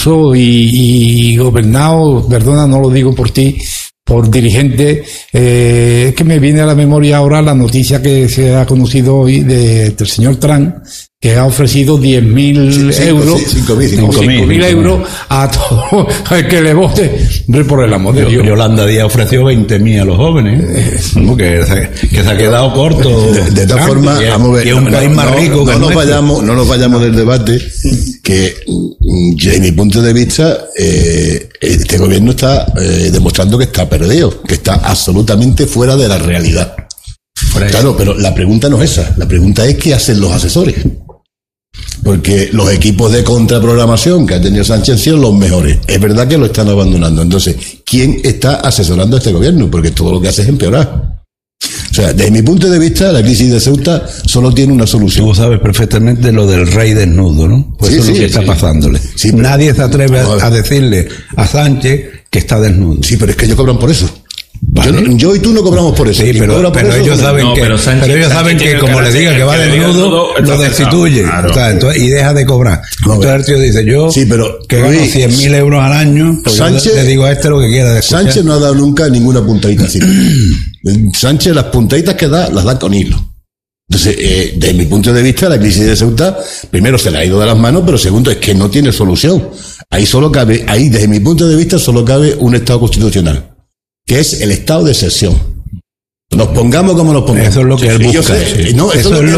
y gobernado, perdona, no lo digo por ti, por dirigente, es que me viene a la memoria ahora la noticia que se ha conocido hoy del señor Trump, que ha ofrecido 10.000 euros, 5.000 euros a todo el que le vote. Por el amor de Dios. Yolanda Díaz ofreció 20.000 a los jóvenes. Que se ha quedado corto. De todas formas, vamos a ver. Y es un país más rico que no nos vayamos del debate, que desde mi punto de vista, este gobierno está demostrando que está perdido, que está absolutamente fuera de la realidad. Claro, pero la pregunta no es esa. La pregunta es qué hacen los asesores. Porque los equipos de contraprogramación que ha tenido Sánchez han sido los mejores. Es verdad que lo están abandonando. Entonces, ¿quién está asesorando a este gobierno? Porque todo lo que hace es empeorar. O sea, desde mi punto de vista, la crisis de Ceuta solo tiene una solución. Tú sabes perfectamente lo del rey desnudo, ¿no? Pues eso es lo que está pasándole. Sí, pero nadie se atreve a decirle a Sánchez que está desnudo. Sí, pero es que ellos cobran por eso. Vale. Yo y tú no cobramos por eso. Sí, pero ellos saben que como le diga que va desnudo, lo destituye. Claro. O sea, entonces, y deja de cobrar. Entonces el tío dice, yo que gano 100.000 euros al año, pues Sánchez, le digo a este lo que quiera de escuchar. Sánchez no ha dado nunca ninguna puntadita así. Sánchez las puntaditas que da, las da con hilo. Entonces, desde mi punto de vista, la crisis de Ceuta, primero se le ha ido de las manos, pero segundo es que no tiene solución. Ahí desde mi punto de vista, solo cabe un Estado constitucional, que es el estado de excepción. Nos pongamos como nos pongamos. Eso es lo que él busca. Eso es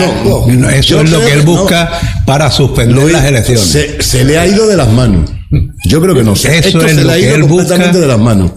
lo que él busca para suspender las elecciones. Se le ha ido de las manos. Yo creo que no sé. Eso es lo que él busca de las manos.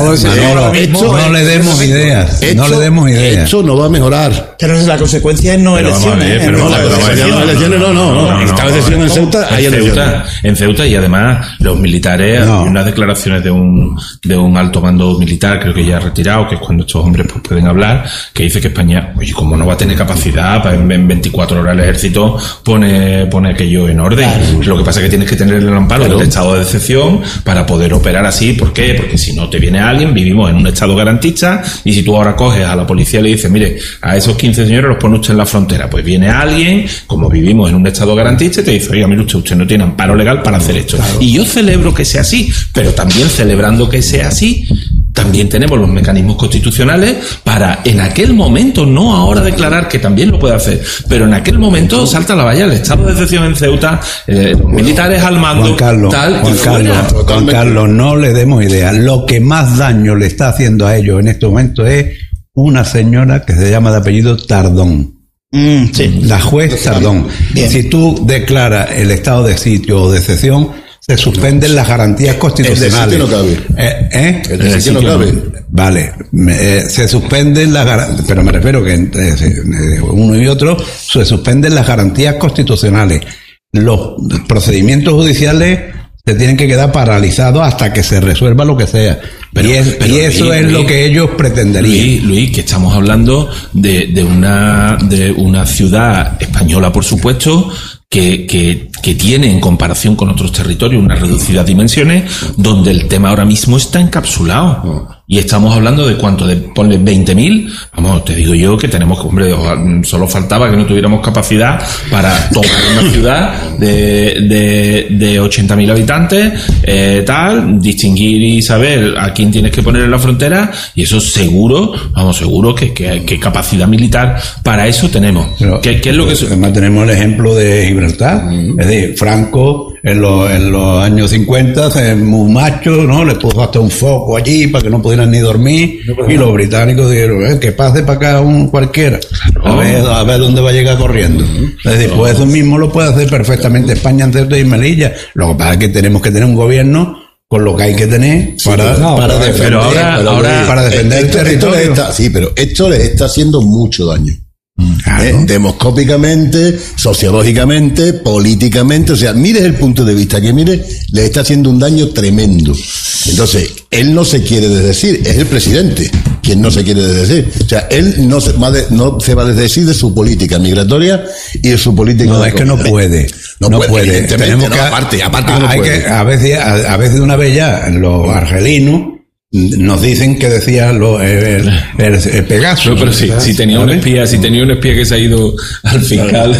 No le demos ideas. Esto no va a mejorar. Pero la consecuencia es no elecciones. Elecciones no. Estado de excepción en Ceuta, hay elecciones. En Ceuta, y además los militares, hay unas declaraciones de un alto mando militar, creo que ya retirado, que es cuando estos hombres pues pueden hablar, que dice que España, oye, como no va a tener capacidad para en 24 horas el ejército pone aquello en orden. Lo que pasa es que tienes que tener el amparo del estado de excepción para poder operar así. ¿Por qué? Porque si no te viene alguien, vivimos en un estado garantista, y si tú ahora coges a la policía y le dices, mire, a esos 15 señores los pone usted en la frontera, pues viene alguien, como vivimos en un estado garantista, y te dice, oiga, mire usted no tiene amparo legal para hacer esto. Claro. Y yo celebro que sea así, pero también celebrando que sea así, también tenemos los mecanismos constitucionales para, en aquel momento, no ahora declarar que también lo puede hacer, pero en aquel momento salta la valla, el estado de excepción en Ceuta, militares al mando, Juan Carlos, no le demos idea. Lo que más daño le está haciendo a ellos en este momento es una señora que se llama de apellido Tardón. La juez Tardón. Si tú declaras el estado de sitio o de excepción, se suspenden las garantías constitucionales. En el sitio no cabe. Vale, se suspenden las garantías, pero me refiero que entre uno y otro se suspenden las garantías constitucionales. Los procedimientos judiciales se tienen que quedar paralizados hasta que se resuelva lo que sea. Pero eso es lo que ellos pretenderían. Luis, que estamos hablando de una ciudad española, por supuesto, que tiene, en comparación con otros territorios, unas reducidas dimensiones, donde el tema ahora mismo está encapsulado. Y estamos hablando de cuánto, de ponle 20.000. Vamos, te digo yo que tenemos que, hombre, solo faltaba que no tuviéramos capacidad para tomar una ciudad de 80.000 habitantes, distinguir y saber a quién tienes que poner en la frontera, y eso seguro que capacidad militar para eso tenemos. Pero, ¿Qué es lo que además tenemos el ejemplo de Gibraltar? Es decir, Franco en los años 50, muy macho, ¿no? Le puso hasta un foco allí para que no pudieran ni dormir, y los británicos dijeron, que pase para acá un cualquiera, a ver dónde va a llegar corriendo. Es decir, pues eso mismo lo puede hacer perfectamente España en Ceuta y Melilla. Lo que pasa es que tenemos que tener un gobierno con lo que hay que tener para defender el territorio. Pero esto les está haciendo mucho daño. Demoscópicamente, sociológicamente, políticamente, o sea, mires el punto de vista que mire, le está haciendo un daño tremendo. Entonces, él no se quiere desdecir, es el presidente quien no se quiere desdecir. O sea, él no se va a desdecir de su política migratoria y de su política. No, es que no puede. No puede. Tenemos que, aparte que no puede. A veces una vez ya, los argelinos nos dicen que decía el Pegaso. No, pero si tenía un espía, que se ha ido al fiscal.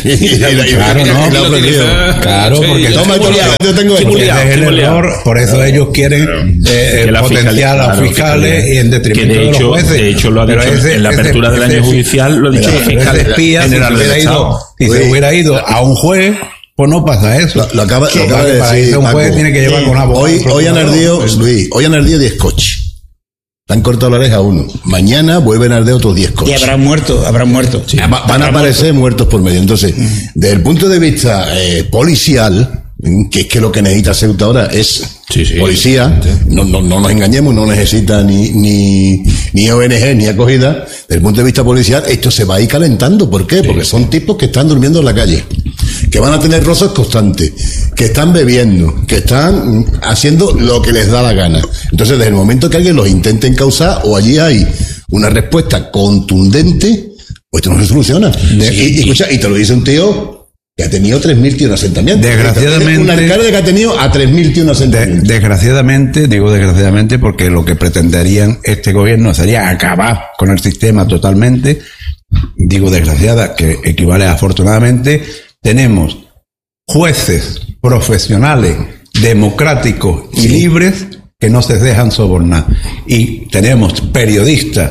Claro, porque yo tengo ese es el error, por eso ellos quieren potenciar a los fiscales y en detrimento de los jueces. De hecho, lo ha dicho en la apertura del año judicial, lo ha dicho el fiscal. Espía, si se hubiera ido a un juez, pues no pasa eso. Lo acaba de decir, un juez tiene que llevar con una bola. Hoy han ardido, Luis, 10 coches. Le han cortado la oreja a uno. Mañana vuelven a arder otros 10 coches. Y habrán muerto. Sí, van a aparecer muertos por medio. Entonces, desde el punto de vista policial, que es que lo que necesita Ceuta ahora es policía, no nos engañemos, no necesita ni ONG ni acogida. Desde el punto de vista policial, esto se va a ir calentando. ¿Por qué? Porque son tipos que están durmiendo en la calle, que van a tener roces constantes, que están bebiendo, que están haciendo lo que les da la gana. Entonces, desde el momento que alguien los intente encausar, o allí hay una respuesta contundente, pues esto no se soluciona. Escucha, y te lo dice un tío que ha tenido 3.000 tíos en asentamiento. Desgraciadamente. Un alcalde que ha tenido a 3.000 tíos en asentamiento. Desgraciadamente, porque lo que pretenderían este gobierno sería acabar con el sistema totalmente. Digo desgraciada, que equivale a afortunadamente. Tenemos jueces profesionales, democráticos y libres que no se dejan sobornar. Y tenemos periodistas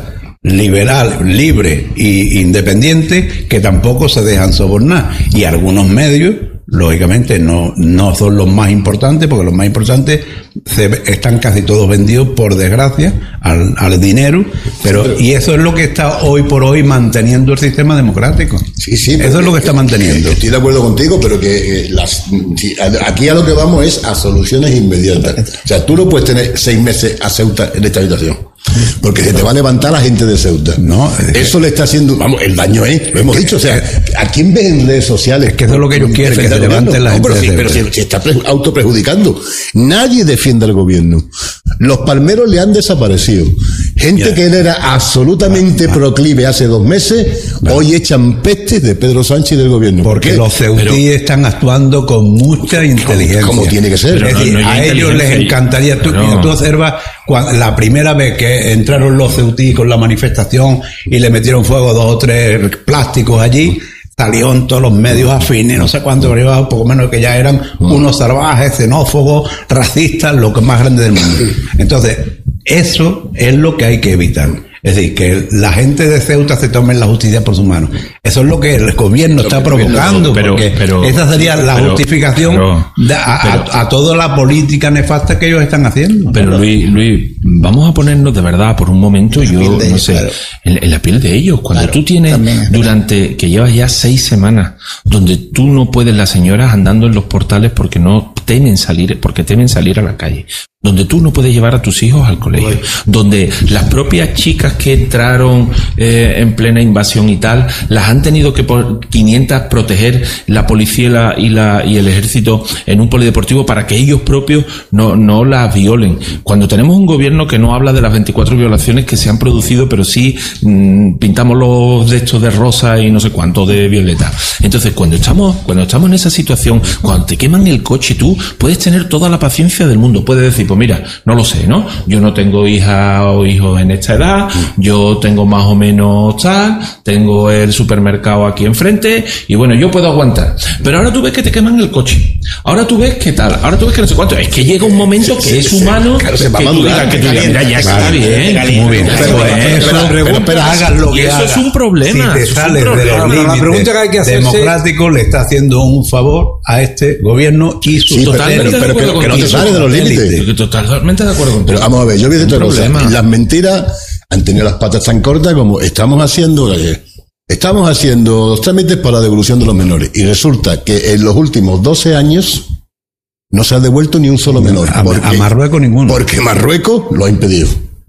libre e independiente que tampoco se dejan sobornar, y algunos medios lógicamente no son los más importantes, porque los más importantes están casi todos vendidos, por desgracia, al dinero, y eso es lo que está hoy por hoy manteniendo el sistema democrático. Sí, eso es lo que está manteniendo. Estoy de acuerdo contigo, pero que aquí a lo que vamos es a soluciones inmediatas. O sea, tú no puedes tener 6 meses a Ceuta en esta habitación, porque se te va a levantar la gente de Ceuta. No, eso le está haciendo, el daño lo hemos dicho. O sea, ¿a quién ves en redes sociales? Es que eso es lo que ellos quieren, que se levanten la gente de Ceuta. Pero se está autoperjudicando. Nadie defiende al gobierno. Los palmeros le han desaparecido. Gente que él era absolutamente proclive hace 2 meses, hoy echan pestes de Pedro Sánchez y del gobierno. Porque los ceutíes están actuando con mucha inteligencia. Como tiene que ser. Es decir, a ellos les encantaría. Tú observas la primera vez que entraron los ceutíes con la manifestación y le metieron fuego a 2 o 3 plásticos allí, salió en todos los medios afines, no sé cuánto, pero poco menos, que ya eran unos salvajes, xenófobos, racistas, lo que más grande del mundo. Entonces, eso es lo que hay que evitar. Es decir, que la gente de Ceuta se tome la justicia por sus manos. Eso es lo que el gobierno está provocando, porque esa sería la justificación a toda la política nefasta que ellos están haciendo. Pero Luis, vamos a ponernos de verdad por un momento, en la piel de ellos. Cuando tú tienes, durante, que llevas ya 6 semanas, donde tú no puedes, las señoras andando en los portales porque temen salir a la calle, donde tú no puedes llevar a tus hijos al colegio, donde las propias chicas que entraron en plena invasión y tal, las han tenido que por 500 proteger la policía y el ejército en un polideportivo para que ellos propios no las violen. Cuando tenemos un gobierno que no habla de las 24 violaciones que se han producido, pero sí pintamos los de estos de rosa y no sé cuánto de violeta. Entonces, cuando estamos en esa situación, cuando te queman el coche, tú puedes tener toda la paciencia del mundo, puedes decir, pues mira, no lo sé, ¿no? Yo no tengo hija o hijos en esta edad, yo tengo más o menos tal, tengo el supermercado aquí enfrente, y bueno, yo puedo aguantar. Pero ahora tú ves que te queman el coche, ahora tú ves que tal, ahora tú ves que no sé cuánto. Es que llega un momento que es humano, claro, que tú digas, mira, ya está bien, muy bien. Pero hagas lo que hagas. Eso es un problema. Si te sales de los límites democráticos, le está haciendo un favor a este gobierno y su pero que no te sales de los límites. Totalmente de acuerdo contigo. Pero vamos a ver, yo voy a decir otra cosa. Las mentiras han tenido las patas tan cortas como estamos haciendo los trámites para la devolución de los menores, y resulta que en los últimos 12 años no se ha devuelto ni un solo menor. A Marruecos ninguno. Porque Marruecos lo ha impedido.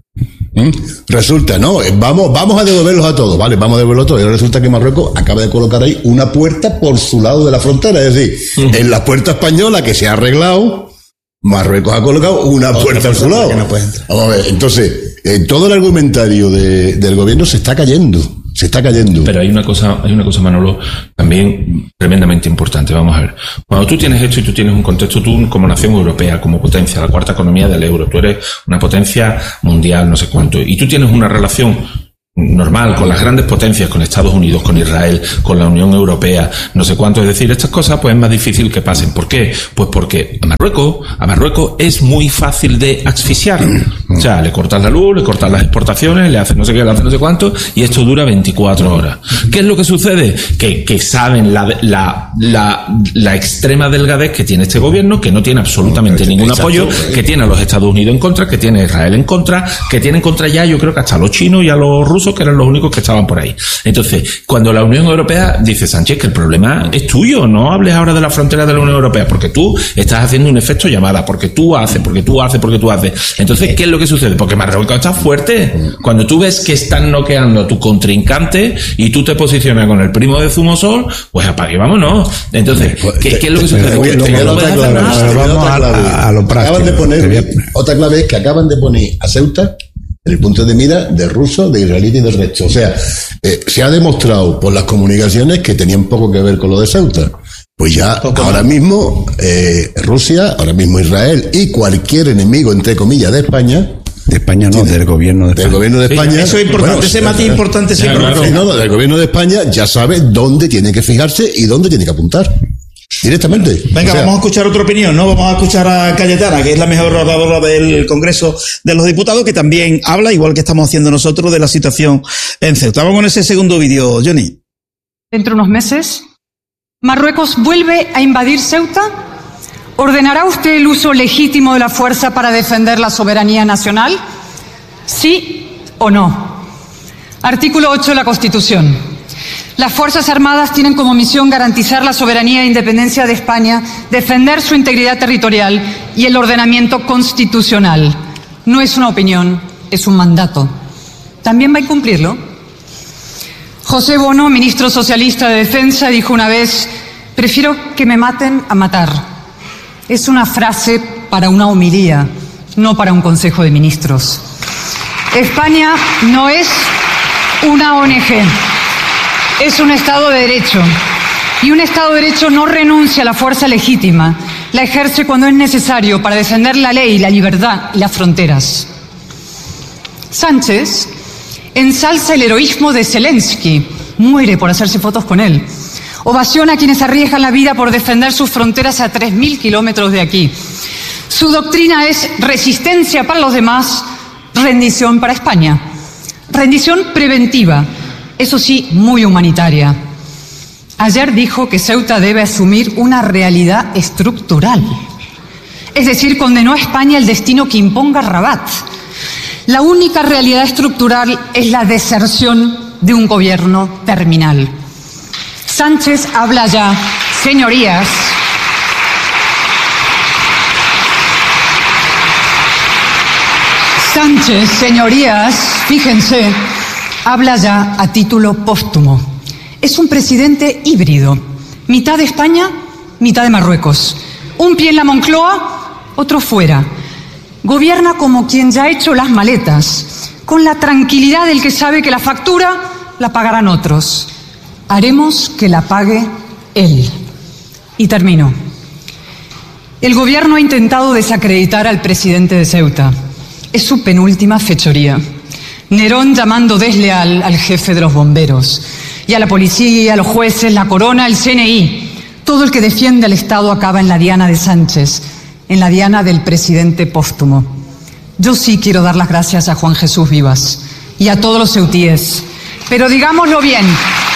Resulta, vamos a devolverlos a todos, vale, vamos a devolverlos a todos. Y ahora resulta que Marruecos acaba de colocar ahí una puerta por su lado de la frontera, es decir, en la puerta española que se ha arreglado, Marruecos ha colocado una puerta al su lado. Vamos a ver, entonces, todo el argumentario del gobierno se está cayendo. Se está cayendo. Pero hay una cosa, Manolo, también tremendamente importante. Vamos a ver. Cuando tú tienes esto y tú tienes un contexto, tú como nación europea, como potencia, la cuarta economía del euro, tú eres una potencia mundial, no sé cuánto, y tú tienes una relación normal con las grandes potencias, con Estados Unidos, con Israel, con la Unión Europea, no sé cuánto. Es decir, estas cosas pues es más difícil que pasen. ¿Por qué? Pues porque a Marruecos es muy fácil de asfixiar. O sea, le cortas la luz, le cortas las exportaciones, le hacen no sé qué, le hacen no sé cuánto, y esto dura 24 horas. ¿Qué es lo que sucede? Que saben la extrema delgadez que tiene este gobierno, que no tiene absolutamente ningún apoyo, que tiene a los Estados Unidos en contra, que tiene a Israel en contra, que tiene en contra ya, yo creo que hasta a los chinos y a los rusos, que eran los únicos que estaban por ahí. Entonces, cuando la Unión Europea dice, Sánchez, que el problema es tuyo, no hables ahora de la frontera de la Unión Europea, porque tú estás haciendo un efecto llamada, porque tú haces. Entonces, ¿qué es lo que sucede? Porque Marruecos está fuerte. Cuando tú ves que están noqueando a tu contrincante y tú te posicionas con el primo de Zumosol, pues apague y vámonos. Entonces, ¿qué es lo que sucede? Vamos a lo práctico. Otra clave es que acaban de poner a Ceuta en el punto de mira de rusos, de israelíes y del resto. O sea, se ha demostrado por las comunicaciones que tenían poco que ver con lo de Ceuta. Pues ya ahora mismo Rusia, ahora mismo Israel y cualquier enemigo, entre comillas, de España. De España no, del gobierno de España. Del gobierno de España. Eso es importante, bueno, ese matiz importante siempre. Del gobierno de España ya sabe dónde tiene que fijarse y dónde tiene que apuntar. Directamente. Venga, vamos a escuchar otra opinión, ¿no? Vamos a escuchar a Cayetana, que es la mejor oradora del Congreso de los Diputados, que también habla, igual que estamos haciendo nosotros, de la situación en Ceuta. Vamos con ese segundo vídeo, Johnny. Dentro de unos meses, Marruecos vuelve a invadir Ceuta. ¿Ordenará usted el uso legítimo de la fuerza para defender la soberanía nacional? ¿Sí o no? Artículo 8 de la Constitución. Las Fuerzas Armadas tienen como misión garantizar la soberanía e independencia de España, defender su integridad territorial y el ordenamiento constitucional. No es una opinión, es un mandato. ¿También va a incumplirlo? José Bono, ministro socialista de Defensa, dijo una vez: prefiero que me maten a matar. Es una frase para una homilía, no para un Consejo de Ministros. España no es una ONG. Es un Estado de Derecho, y un Estado de Derecho no renuncia a la fuerza legítima, la ejerce cuando es necesario para defender la ley, la libertad y las fronteras. Sánchez ensalza el heroísmo de Zelensky, muere por hacerse fotos con él, ovaciona a quienes arriesgan la vida por defender sus fronteras a 3.000 kilómetros de aquí. Su doctrina es resistencia para los demás, rendición para España. Rendición preventiva, eso sí, muy humanitaria. Ayer dijo que Ceuta debe asumir una realidad estructural. Es decir, condenó a España el destino que imponga Rabat. La única realidad estructural es la deserción de un gobierno terminal. Sánchez habla ya, señorías. Sánchez, señorías, fíjense, habla ya a título póstumo. Es un presidente híbrido, mitad de España, mitad de Marruecos. Un pie en la Moncloa, otro fuera. Gobierna como quien ya ha hecho las maletas, con la tranquilidad del que sabe que la factura la pagarán otros. Haremos que la pague él. Y termino. El gobierno ha intentado desacreditar al presidente de Ceuta. Es su penúltima fechoría. Nerón llamando desleal al jefe de los bomberos, y a la policía, a los jueces, la corona, el CNI. Todo el que defiende al Estado acaba en la diana de Sánchez, en la diana del presidente póstumo. Yo sí quiero dar las gracias a Juan Jesús Vivas y a todos los ceutíes, pero digámoslo bien.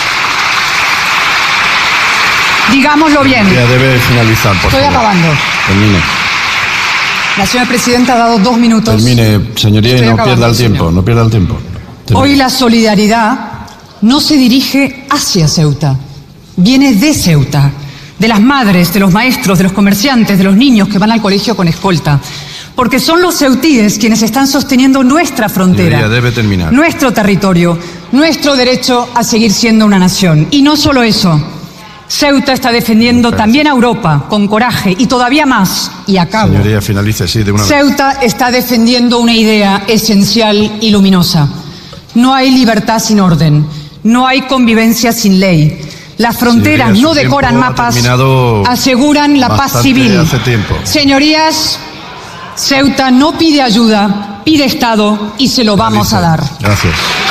Digámoslo bien. Ya debe finalizar, por favor. Estoy acabando. Termine. La señora presidenta ha dado 2 minutos. Termine, señoría, y no pierda el tiempo. No pierda el tiempo. Termine. Hoy la solidaridad no se dirige hacia Ceuta, viene de Ceuta, de las madres, de los maestros, de los comerciantes, de los niños que van al colegio con escolta, porque son los ceutíes quienes están sosteniendo nuestra frontera, señoría, debe terminar. Nuestro territorio, nuestro derecho a seguir siendo una nación. Y no solo eso, Ceuta está defendiendo también a Europa con coraje y todavía más, y acabo. Señoría, finalice, sí, de una vez. Ceuta está defendiendo una idea esencial y luminosa. No hay libertad sin orden. No hay convivencia sin ley. Las fronteras no decoran mapas, aseguran la paz civil. Señorías, Ceuta no pide ayuda, pide Estado y se lo vamos a dar. Gracias.